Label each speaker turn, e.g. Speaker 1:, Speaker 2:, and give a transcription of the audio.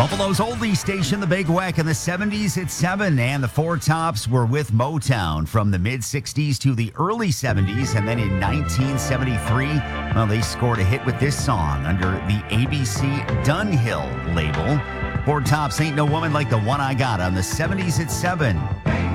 Speaker 1: Buffalo's oldie station, the Big Weck, in the 70s at 7. And the Four Tops were with Motown from the mid-60s to the early 70s. And then in 1973, well, they scored a hit with this song under the ABC Dunhill label. Four Tops, Ain't No Woman Like the One I Got, on the 70s at 7.